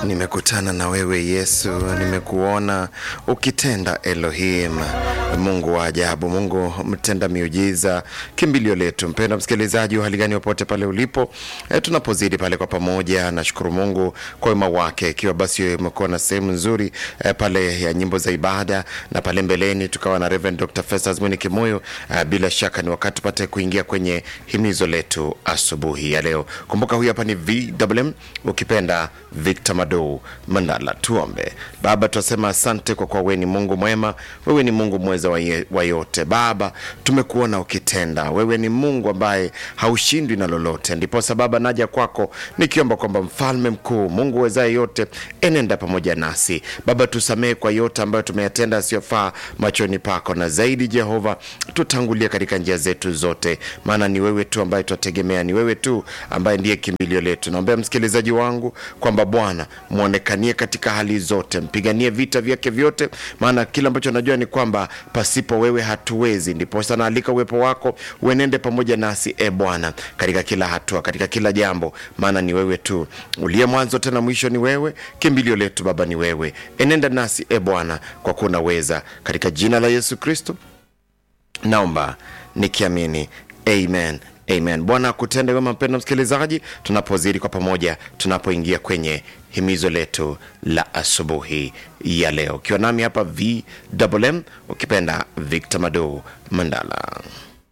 Nimekutana na wewe Yesu, nimekuona ukitenda Elohim, Mungu wa ajabu, Mungu mtenda miujiza, kimbilio letu. Mpendwa msikilizaji, hali gani popote pale ulipo, tunapozidi pale kwa pamoja, nashukuru Mungu kwa wema wake. Ikiwa basi umekuwa na sehemu nzuri pale ya nyimbo za ibada, na pale mbeleni tukawa na Reverend Dr. Festus Mwini Kimoyo, bila shaka ni wakati pate kuingia kwenye himizo letu asubuhi ya leo. Kumbuka huyu hapa ni VMM, ukipenda Victor Mado Mandala. Tuombe. Baba, tunasema asante kwa wewe ni Mungu mwema, wewe ni Mungu mweza wa yote. Baba, tumekuona ukitenda, wewe ni Mungu ambaye haushindwi na lolote. Ndipo sababu naja kwako nikiomba kwamba mfalme mkuu, Mungu wezaye yote, enenda pamoja nasi. Baba, tusamehe kwa yote ambayo tumeyatenda asiyofaa machoni pako, na zaidi Jehova, tutangulie katika njia zetu zote, maana ni wewe tu ambaye tutategemea, ni wewe tu ambaye ndiye kimbilio letu. Naomba msikilizaji wangu kwamba Bwana muonekanie katika hali zote, mpiganie vita vyake vyote, maana kila ambacho najua ni kwamba pasipo wewe hatuwezi. Ndipo sana alika uwepo wako uenende pamoja nasi, Bwana, katika kila hatua, katika kila jambo, maana ni wewe tu uliye mwanzo tena mwisho, ni wewe kimbilio letu. Baba, ni wewe, enenda nasi Bwana, kwa kuwa unaweza. Katika jina la Yesu Kristo naomba nikiamini, amen. Amen. Bwana akutende wema mpendwa msikilizaji, tunapozidi kwa pamoja, tunapoingia kwenye himizo letu la asubuhi ya leo. Ukiwa nami hapa VMM, ukipenda Victor Mado Mandala.